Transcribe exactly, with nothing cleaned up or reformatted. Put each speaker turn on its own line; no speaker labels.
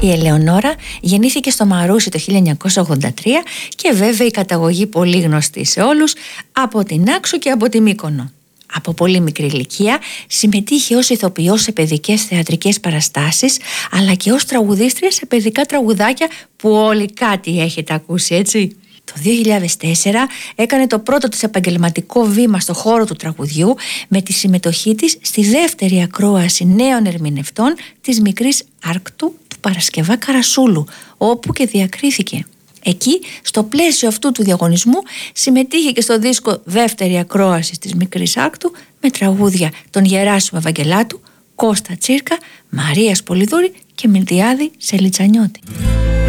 Η Ελεονόρα γεννήθηκε στο Μαρούσι το χίλια εννιακόσια ογδόντα τρία και βέβαια η καταγωγή πολύ γνωστή σε όλους, από την Άξο και από τη Μύκονο. Από πολύ μικρή ηλικία συμμετείχε ως ηθοποιός σε παιδικές θεατρικές παραστάσεις, αλλά και ως τραγουδίστρια σε παιδικά τραγουδάκια που όλοι κάτι έχετε ακούσει, έτσι. Το δύο χιλιάδες τέσσερα έκανε το πρώτο της επαγγελματικό βήμα στο χώρο του τραγουδιού με τη συμμετοχή της στη δεύτερη ακρόαση νέων ερμηνευτών της Μικρής Άρκτου του Παρασκευά Καρασούλου, όπου και διακρίθηκε. Εκεί, στο πλαίσιο αυτού του διαγωνισμού, συμμετείχε και στο δίσκο δεύτερη ακρόαση της Μικρής Άρκτου με τραγούδια των Γεράσιμου Ευαγγελάτου, Κώστα Τσίρκα, Μαρίας Πολυδούρη και Μιλτιάδη Σελιτσανιώτη.